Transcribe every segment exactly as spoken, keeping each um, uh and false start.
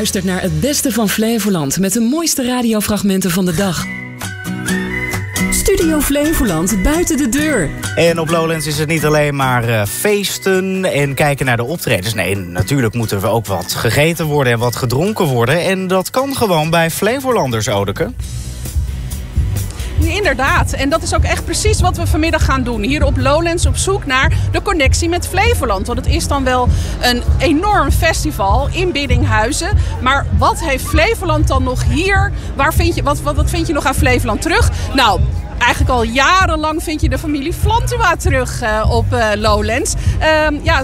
luistert naar het beste van Flevoland met de mooiste radiofragmenten van de dag. Studio Flevoland buiten de deur. En op Lowlands is het niet alleen maar uh, feesten en kijken naar de optredens. Nee, natuurlijk moet er ook wat gegeten worden en wat gedronken worden. En dat kan gewoon bij Flevolanders, Odeke. Inderdaad, en dat is ook echt precies wat we vanmiddag gaan doen. Hier op Lowlands op zoek naar de connectie met Flevoland. Want het is dan wel een enorm festival in Biddinghuizen. Maar wat heeft Flevoland dan nog hier? Waar vind je, wat, wat, wat vind je nog aan Flevoland terug? Nou, eigenlijk al jarenlang vind je de familie Flantua terug uh, op uh, Lowlands. Um, ja,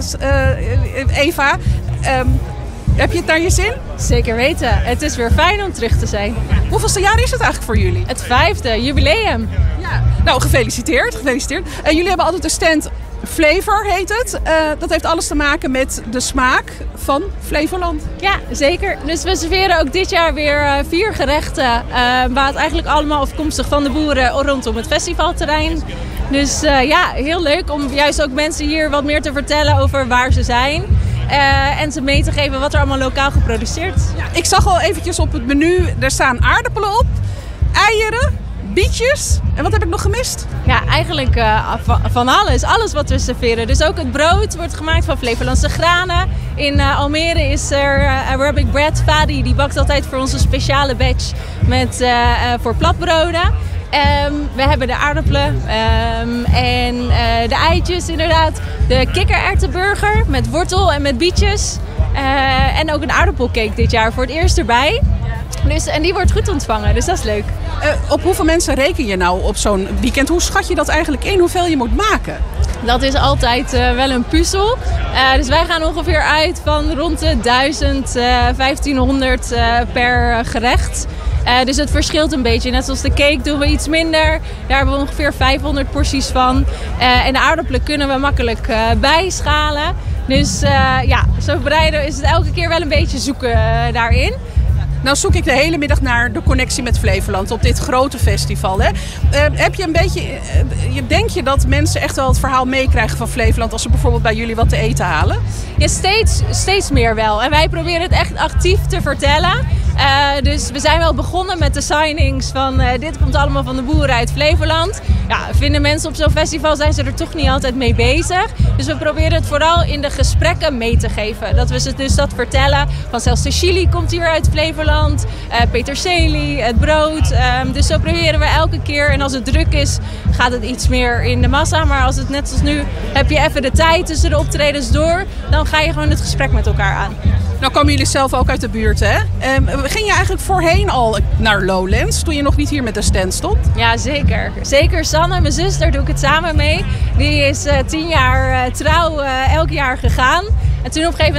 uh, Eva... Um, Heb je het naar je zin? Zeker weten. Het is weer fijn om terug te zijn. Hoeveelste jaar is het eigenlijk voor jullie? Het vijfde, jubileum. Ja. Nou, gefeliciteerd. gefeliciteerd. Uh, jullie hebben altijd een stand Flavor, heet het. Uh, dat heeft alles te maken met de smaak van Flevoland. Ja, zeker. Dus we serveren ook dit jaar weer uh, vier gerechten. Uh, waar het eigenlijk allemaal afkomstig van de boeren rondom het festivalterrein. Dus uh, ja, heel leuk om juist ook mensen hier wat meer te vertellen over waar ze zijn. Uh, en ze mee te geven wat er allemaal lokaal geproduceerd. Ja, ik zag al eventjes op het menu, er staan aardappelen op, eieren, bietjes. En wat heb ik nog gemist? Ja, eigenlijk uh, van alles. Alles wat we serveren. Dus ook het brood wordt gemaakt van Flevolandse granen. In uh, Almere is er uh, Arabic Bread. Fadi die bakt altijd voor onze speciale batch met, uh, uh, voor platbroden. Um, we hebben de aardappelen um, en uh, de eitjes inderdaad. De kikkererwtenburger met wortel en met bietjes. Uh, en ook een aardappelcake dit jaar voor het eerst erbij. Dus, en die wordt goed ontvangen, dus dat is leuk. Uh, op hoeveel mensen reken je nou op zo'n weekend? Hoe schat je dat eigenlijk in? Hoeveel je moet maken? Dat is altijd uh, wel een puzzel. Uh, dus wij gaan ongeveer uit van rond de duizend, uh, vijftienhonderd uh, per gerecht. Uh, dus het verschilt een beetje. Net zoals de cake doen we iets minder. Daar hebben we ongeveer vijfhonderd porties van. Uh, en de aardappelen kunnen we makkelijk uh, bijschalen. Dus uh, ja, zo bereiden is het elke keer wel een beetje zoeken uh, daarin. Nou zoek ik de hele middag naar de connectie met Flevoland op dit grote festival. Hè? Uh, heb je een beetje, uh, denk je dat mensen echt wel het verhaal meekrijgen van Flevoland als ze bijvoorbeeld bij jullie wat te eten halen? Ja, steeds, steeds meer wel. En wij proberen het echt actief te vertellen. Uh, dus we zijn wel begonnen met de signings van uh, dit komt allemaal van de boeren uit Flevoland. Ja, vinden mensen op zo'n festival zijn ze er toch niet altijd mee bezig. Dus we proberen het vooral in de gesprekken mee te geven. Dat we ze dus dat vertellen. Van zelfs de chili komt hier uit Flevoland. Uh, peterselie, het brood. Um, dus zo proberen we elke keer. En als het druk is, gaat het iets meer in de massa. Maar als het net zoals nu, heb je even de tijd tussen de optredens door. Dan ga je gewoon het gesprek met elkaar aan. Nou komen jullie zelf ook uit de buurt, hè? Um, ging je eigenlijk voorheen al naar Lowlands, toen je nog niet hier met de stand stond? Ja, zeker. Zeker Sanne, mijn zus, daar doe ik het samen mee. Die is uh, tien jaar uh, trouw uh, elk jaar gegaan. En toen op een gegeven moment